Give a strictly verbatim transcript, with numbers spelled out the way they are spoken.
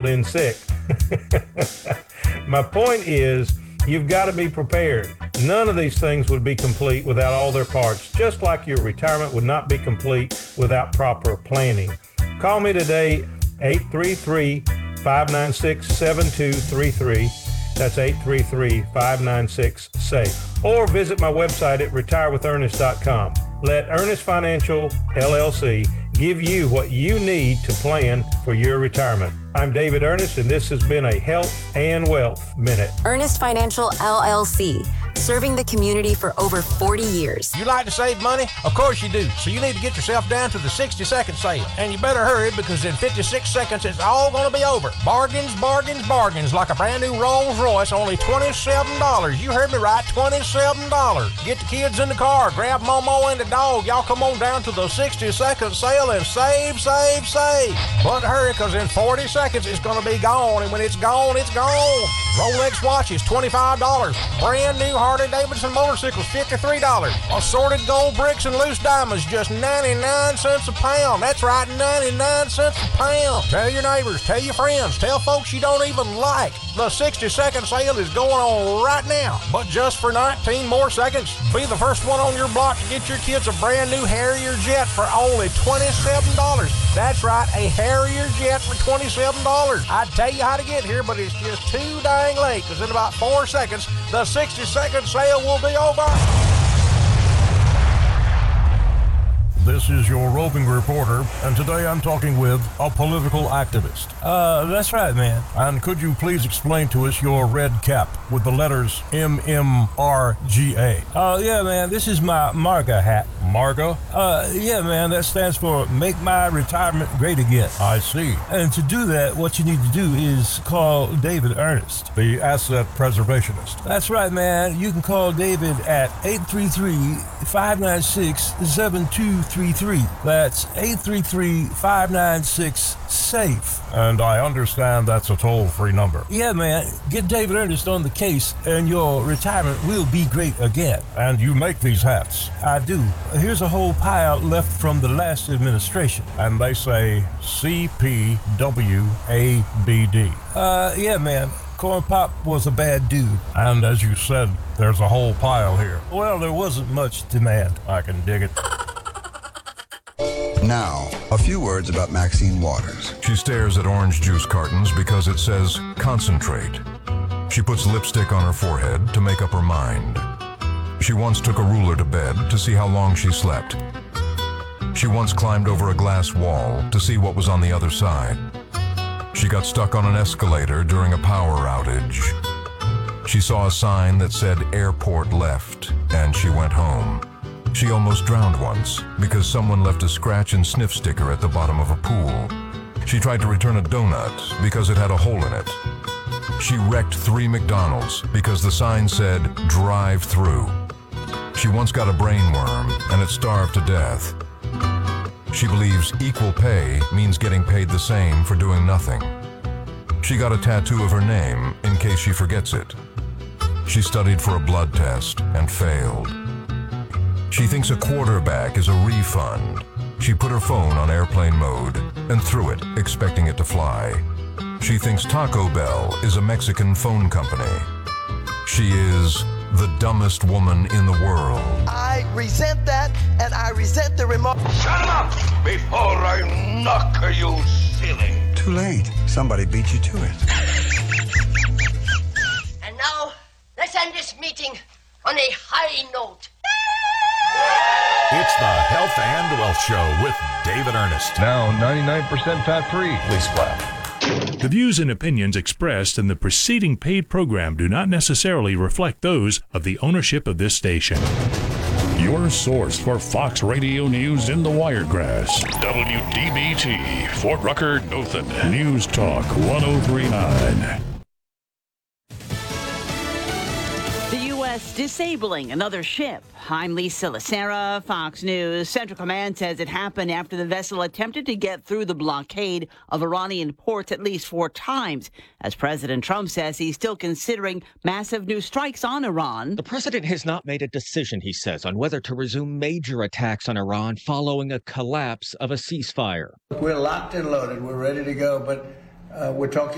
in sick. My point is, you've got to be prepared. None of these things would be complete without all their parts, just like your retirement would not be complete without proper planning. Call me today, eight three three, five nine six, seven two three three. That's eight three three, five nine six, S A F E. Or visit my website at retire with ernest dot com. Let Ernest Financial, L L C, give you what you need to plan for your retirement. I'm David Ernest, and this has been a Health and Wealth Minute. Ernest Financial, L L C, serving the community for over forty years. You like to save money? Of course you do. So you need to get yourself down to the sixty second sale. And you better hurry, because in fifty-six seconds, it's all going to be over. Bargains, bargains, bargains, like a brand new Rolls Royce, only twenty-seven dollars. You heard me right, twenty-seven dollars. Get the kids in the car, grab Momo and the dog. Y'all come on down to the sixty second sale and save, save, save. But hurry, because in forty seconds, it's going to be gone. And when it's gone, it's gone. Rolex watches, twenty-five dollars. Brand new Harley-Davidson motorcycles, fifty-three dollars. Assorted gold bricks and loose diamonds, just ninety-nine cents a pound. That's right, ninety-nine cents a pound. Tell your neighbors, tell your friends, tell folks you don't even like. The sixty second sale is going on right now. But just for nineteen more seconds, be the first one on your block to get your kids a brand new Harrier jet for only twenty-seven dollars. That's right, a Harrier jet for twenty-seven dollars. I'd tell you how to get here, but it's just too dang late, because in about four seconds, the sixty second sale will be over. This is your roving reporter, and today I'm talking with a political activist. Uh, that's right, man. And could you please explain to us your red cap with the letters M M R G A? Oh, uh, yeah, man, this is my MARGA hat. MARGA? Uh, yeah, man, that stands for Make My Retirement Great Again. I see. And to do that, what you need to do is call David Ernest, the asset preservationist. That's right, man. You can call David at eight three three, five nine six, seven two three three. That's eight three three, five nine six, S A F E. And I understand that's a toll-free number. Yeah, man. Get David Ernest on the case, and your retirement will be great again. And you make these hats? I do. Here's a whole pile left from the last administration. And they say C P W A B D. Uh, yeah, man. Corn Pop was a bad dude. And as you said, there's a whole pile here. Well, there wasn't much demand. I can dig it. Now, a few words about Maxine Waters. She stares at orange juice cartons because it says concentrate. She puts lipstick on her forehead to make up her mind. She once took a ruler to bed to see how long she slept. She once climbed over a glass wall to see what was on the other side. She got stuck on an escalator during a power outage. She saw a sign that said airport left, and she went home. She almost drowned once because someone left a scratch and sniff sticker at the bottom of a pool. She tried to return a donut because it had a hole in it. She wrecked three McDonald's because the sign said drive through. She once got a brain worm and it starved to death. She believes equal pay means getting paid the same for doing nothing. She got a tattoo of her name in case she forgets it. She studied for a blood test and failed. She thinks a quarterback is a refund. She put her phone on airplane mode and threw it, expecting it to fly. She thinks Taco Bell is a Mexican phone company. She is the dumbest woman in the world. I resent that, and I resent the remark. Shut him up before I knock you silly. Too late. Somebody beat you to it. And now, let's end this meeting on a high note. It's the Health and Wealth Show with David Ernest. Now ninety-nine percent fat-free. Please clap. The views and opinions expressed in the preceding paid program do not necessarily reflect those of the ownership of this station. Your source for Fox Radio News in the Wiregrass. W D B T, Fort Rucker, Dothan. News Talk one oh three point nine. Disabling another ship. I'm Lisa Lacera, Fox News. Central Command says it happened after the vessel attempted to get through the blockade of Iranian ports at least four times. As President Trump says he's still considering massive new strikes on Iran. The president has not made a decision, he says, on whether to resume major attacks on Iran following a collapse of a ceasefire. We're locked and loaded. We're ready to go, but uh, we're talking